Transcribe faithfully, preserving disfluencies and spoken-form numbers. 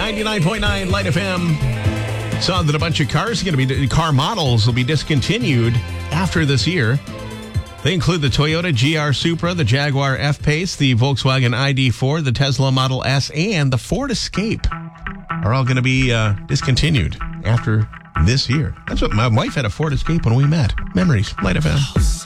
ninety-nine point nine Light F M. Saw that a bunch of cars are going to be, car models will be discontinued after this year. They include the Toyota G R Supra, the Jaguar F-Pace, the Volkswagen I D four, the Tesla Model S, and the Ford Escape are all going to be uh, discontinued after this year. That's what my wife had, a Ford Escape when we met. Memories, Light F M.